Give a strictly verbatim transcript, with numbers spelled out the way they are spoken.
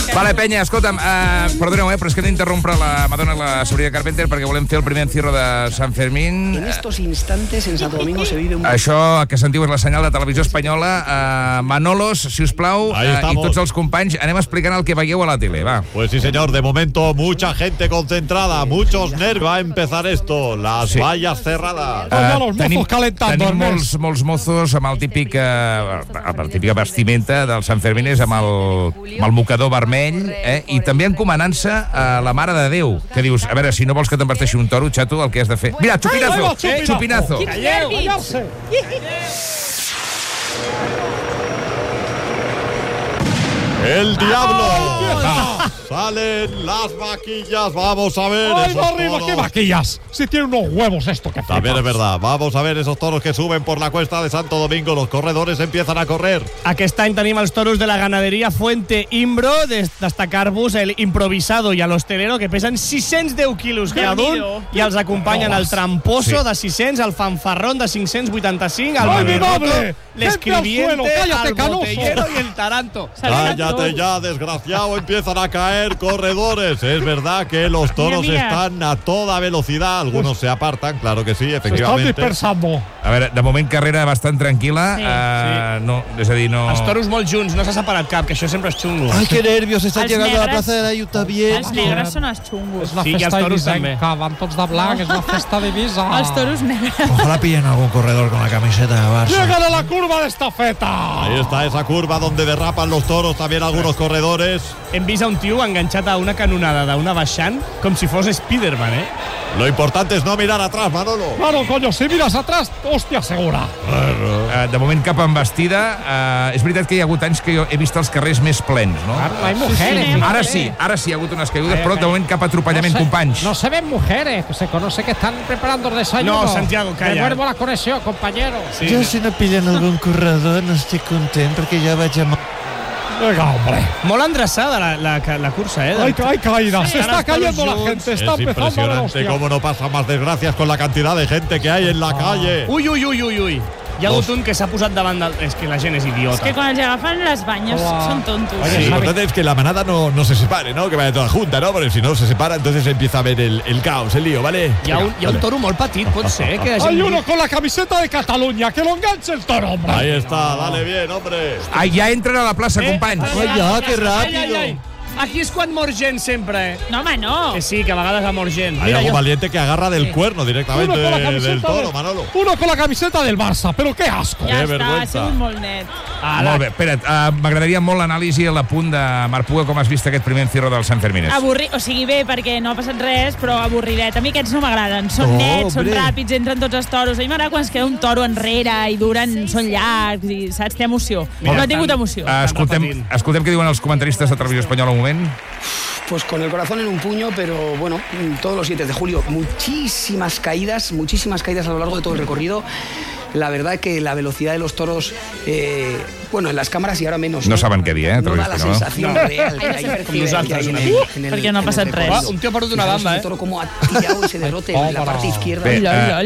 Vale, penya, escolta'm, uh, perdoneu, eh, però és que he d'interrompre la Madonna i la Sabrina Carpenter perquè volem fer el primer encierro de Sant Fermín. En estos instantes en Santo Domingo se vive un... Això que sentiu és la senyal de televisió espanyola. Uh, Manolos, si us plau, uh, i tots els companys, anem explicant el que veieu a la tele, va. Pues sí, señor, de momento mucha gente concentrada, muchos nervios. Va a empezar esto, las sí. vallas cerradas. Uh, tenim tenim molts, molts mozos amb el típic, uh, la típica vestimenta del Sant Fermín és amb el, amb el mocador vermell, eh? I també encomanant-se a la Mare de Déu, que dius, a veure, si no vols que t'envesteixi un toro, xato, el que has de fer. Mira, chupinazo, Ai, chupinazo. Calleu, callar-se. ¡El diablo! Ah, salen las vaquillas, vamos a ver. ¡Ay, no arriba! ¿Qué vaquillas? Si tiene unos huevos esto que También es verdad. Vamos a ver esos toros que suben por la cuesta de Santo Domingo. Los corredores empiezan a correr. Aquest any tenim els toros de la ganaderia Fuente Imbro. Destacar-vos el improvisado i a l'hostelero, que pesen sis-cents deu quilos cada un, i els acompanyen el tramposo de sis-cents, el fanfarrón de cinc-cents vuitanta-cinc, el Beberoto, l'escribiente, el botellero y el taranto. Cállate ya, desgraciado. Empiezan a caer corredores. Es verdad que los toros mira, mira. están a toda velocidad. Algunos pues, se apartan, claro que sí, efectivamente. Se están dispersando. A veure, de moment carrera bastant tranquil·la. Sí. Uh, no, és a dir, no... Els toros molt junts, no s'ha separat cap, que això sempre és xungo. Ai, que nervios, están els llegando negres, a la plaza de la Ayuntamiento. Els negres són els xungos. És la sí, festa d'Ibisenca, van tots de blanc, és la festa d'Ibisa. Els toros negres. Ojalá pillen algún corredor con la camiseta de Barça. ¡Llegan a la curva de estafeta! Ahí está esa curva donde derrapan los toros, también algunos corredores. Hem vist a un tio enganxat a una canonada d'una baixant com si fos Spiderman, eh? Lo importante es no mirar atrás, Manolo. Claro, coño, si miras atrás, hòstia segura. Uh, de moment cap embestida. Uh, és veritat que hi ha hagut anys que jo he vist els carrers més plens, no? Hay mujeres. Sí, ara sí, ara sí hi ha hagut unes caigudes, però de moment cap atropellament, no se, companys. No se ven mujeres, que se conoce que están preparando el desayuno. No, Santiago, calla. Devuelvo la conexión, compañero. Sí. Jo, si no pillen algun corredor, no estic content, perquè jo vaig a... Venga, hombre. Molt endreçada la, la, la cursa, eh? Hay, hay caídas, se está cayendo la gente, está es empezando a ver impresionante cómo no pasan más desgracias con la cantidad de gente que hay en la calle. Uy, uy, uy, uy, uy. Hi ha hagut un que s'ha posat davant del... És que la gent és idiota. És que quan els agafen les banyes Hola. són tontos. Sí, lo importante es que la manada no, no se separe, ¿no? Que vaya toda junta, ¿no? Porque si no se separa, entonces empieza a ver el, el caos, el lío, ¿vale? Hi ha, un, hi ha un toro molt petit, pot ser, que la gent... Hay uno con la camiseta de Cataluña, que lo enganche el toro, hombre. Ahí está, dale bien, hombre. Ah, ja entren a la plaça, Eh? companys. Vaya, que Ai, rápido. ai, ai. Aquí és quan mor gent, sempre. No, home, no. Que sí, que a vegades ha mort gent. Hay Mira, algún jo... valiente que agarra del Sí. cuerno directamente Uno con la del camiseta toro, de- Manolo. Uno con la camiseta del Barça, pero qué asco. Ja Que està, vergüenza. ha sigut molt net. Ah, molt bé, espera't, uh, m'agradaria molt l'anàlisi a l'apunt de Marc Puga, com has vist aquest primer encierro del Sant Fermín. Avorrit, o sigui, bé, perquè no ha passat res, però avorridet. A mi aquests no m'agraden. Són No, nets, són hombre. ràpids, entren tots els toros. A mi m'agrada quan es queda un toro enrere i duren, són llargs, i, saps? Té emoció. Mira, no ha tingut tant- emoció. Uh, escoltem, repetint. escoltem què diuen els comentaristes de Televisió Espanyola un moment. Pues con el corazón en un puño, pero bueno, todos los siete de julio, muchísimas caídas, muchísimas caídas a lo largo de todo el recorrido. La verdad que la velocidad de los toros, eh, bueno, en las cámaras y ahora menos. No saben què dir, eh? No da la Televisió Espanyola. sensación No. real que hay, Com que hay nosaltres, en una el- mica. en el- Perquè no ha en el passat res. recorrido. Un tio ha perdut una Fijaos banda, el eh? toro como ha tirado ese derrote en la parte izquierda. Bé, Ai, ai, ai.